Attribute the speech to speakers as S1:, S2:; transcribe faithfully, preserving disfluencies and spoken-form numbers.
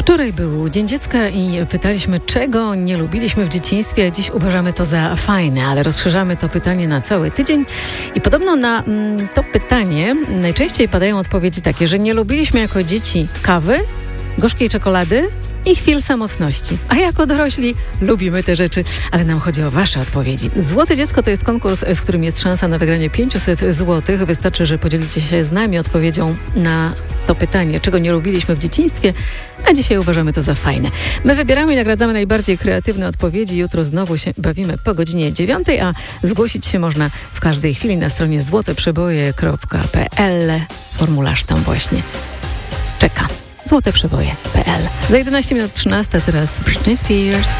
S1: Wczoraj był Dzień Dziecka i pytaliśmy, czego nie lubiliśmy w dzieciństwie, a dziś uważamy to za fajne, ale rozszerzamy to pytanie na cały tydzień i podobno na mm, to pytanie najczęściej padają odpowiedzi takie, że nie lubiliśmy jako dzieci kawy, gorzkiej czekolady i chwil samotności. A jako dorośli lubimy te rzeczy, ale nam chodzi o wasze odpowiedzi. Złote Dziecko to jest konkurs, w którym jest szansa na wygranie pięćset złotych. Wystarczy, że podzielicie się z nami odpowiedzią na to pytanie, czego nie lubiliśmy w dzieciństwie, a dzisiaj uważamy to za fajne. My wybieramy i nagradzamy najbardziej kreatywne odpowiedzi. Jutro znowu się bawimy po godzinie dziewiątej, a zgłosić się można w każdej chwili na stronie złote przeboje kropka p l. Formularz tam właśnie czeka. złote przeboje kropka p l. Za jedenaście minut trzynasta teraz Britney Spears.